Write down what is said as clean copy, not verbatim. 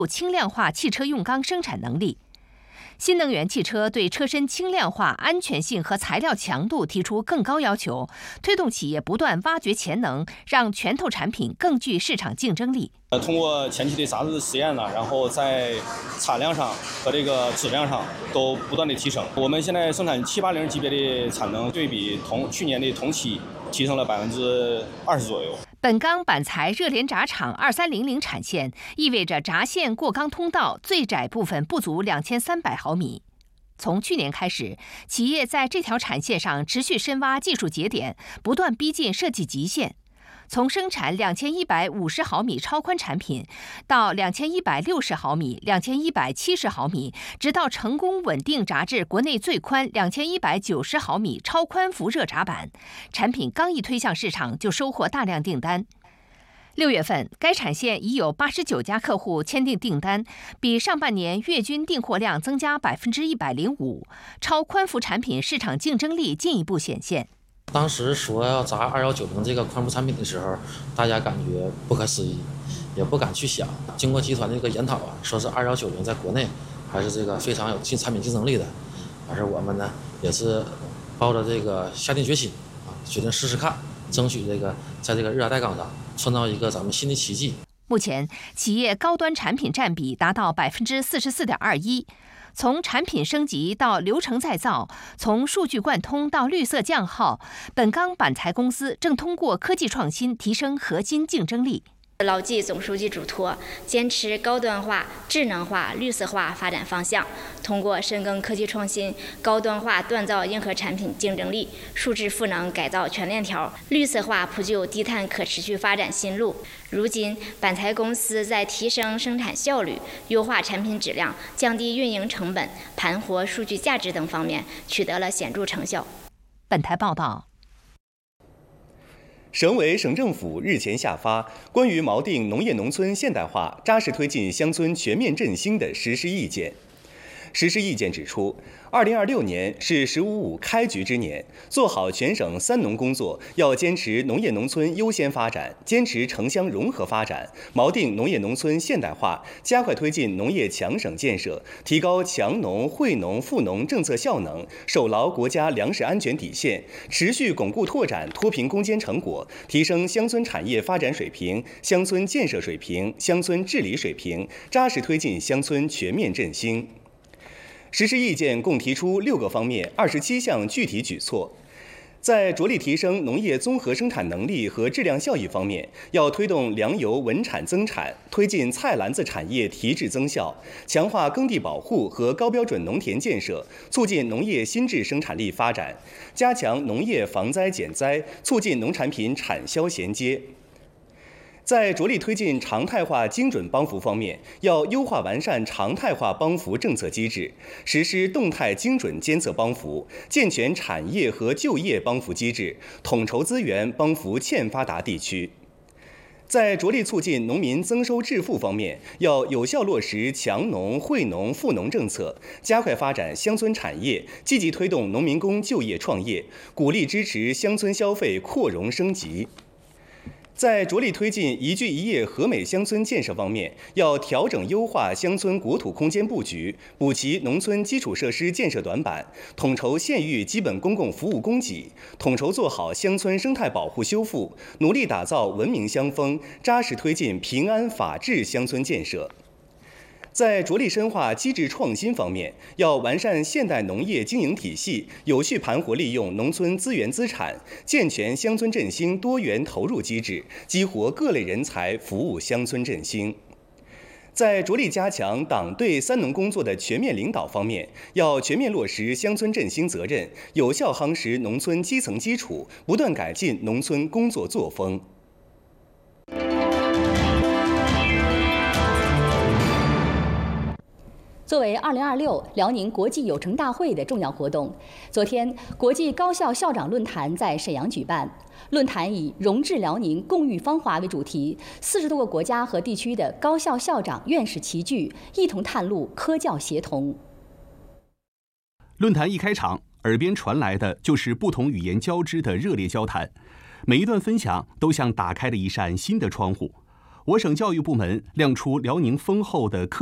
轻量化汽车用钢生产能力。新能源汽车对车身轻量化、安全性和材料强度提出更高要求，推动企业不断挖掘潜能，让拳头产品更具市场竞争力。 通过前期的杂志实验呢，然后在产量上和这个质量上都不断的提升。我们现在生产780级别的产能，对比去年的同期提升了20%左右。 本钢板材热联轧厂2300产线意味着轧线过钢通道最窄部分不足2300毫米。从去年开始，企业在这条产线上持续深挖技术节点，不断逼近设计极限。从生产2150毫米超宽产品，到2160毫米、2170毫米，直到成功稳定轧至国内最宽2190毫米超宽辐热轧板，产品刚一推向市场就收获大量订单。6月份，该产线已有89家客户签订订单，比上半年月均订货量增加105%，超宽幅产品市场竞争力进一步显现。 当时说要砸2190这个宽幅产品的时候，大家感觉不可思议，也不敢去想。经过集团的这个研讨啊，说是2190在国内还是这个非常有产品竞争力的，而我们呢也是抱着这个下定决心啊，决定试试看，争取这个在这个热轧带钢上创造一个咱们新的奇迹。 目前，企业高端产品占比达到44.21%。从产品升级到流程再造，从数据贯通到绿色降耗，本钢板材公司正通过科技创新提升核心竞争力。 牢记总书记嘱托，坚持高端化、智能化、绿色化发展方向，通过深耕科技创新、高端化锻造硬核产品竞争力、数字赋能改造全链条、绿色化铺就低碳可持续发展新路。如今，板材公司在提升生产效率、优化产品质量、降低运营成本、盘活数据价值等方面取得了显著成效。 本台报道。 省委省政府日前下发关于锚定农业农村现代化、扎实推进乡村全面振兴的实施意见。实施意见指出，2026年是“15+5”开局之年，做好全省三农工作，要坚持农业农村优先发展，坚持城乡融合发展，锚定农业农村现代化，加快推进农业强省建设，提高强农、惠农、富农政策效能，守牢国家粮食安全底线，持续巩固拓展脱贫攻坚成果，提升乡村产业发展水平、乡村建设水平、乡村治理水平，扎实推进乡村全面振兴。实施意见共提出6个方面27项具体举措。在着力提升农业综合生产能力和质量效益方面，要推动粮油稳产增产，推进菜篮子产业提质增效，强化耕地保护和高标准农田建设，促进农业新质生产力发展，加强农业防灾减灾，促进农产品产销衔接。在着力推进常态化精准帮扶方面，要优化完善常态化帮扶政策机制，实施动态精准监测帮扶，健全产业和就业帮扶机制，统筹资源帮扶欠发达地区。在着力促进农民增收致富方面，要有效落实强农、惠农、富农政策，加快发展乡村产业，积极推动农民工就业创业，鼓励支持乡村消费扩容升级。在着力推进宜居宜业和美乡村建设方面，要调整优化乡村国土空间布局，补齐农村基础设施建设短板，统筹县域基本公共服务供给，统筹做好乡村生态保护修复，努力打造文明乡风，扎实推进平安法治乡村建设。在着力深化机制创新方面，要完善现代农业经营体系，有序盘活利用农村资源资产，健全乡村振兴多元投入机制，激活各类人才，服务乡村振兴。在着力加强党对三农工作的全面领导方面，要全面落实乡村振兴责任，有效夯实农村基层基础，不断改进农村工作作风。 作为2026辽宁国际有成大会的重要活动，昨天国际高校校长论坛在沈阳举办。论坛以"融致辽宁，共育芳华"为主题，40多个国家和地区的高校校长、院士齐聚，一同探路科教协同。 论坛一开场，耳边传来的就是不同语言交织的热烈交谈，每一段分享都像打开了一扇新的窗户。 我省教育部门亮出辽宁丰厚的科